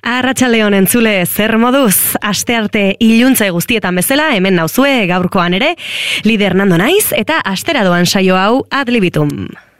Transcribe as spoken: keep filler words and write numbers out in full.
Arratsaldeon entzule, zer moduz? Astearte iluntze guztietan bezala, hemen nauzue gaurkoan ere, Lider Nando naiz eta astera doan saio hau ad libitum.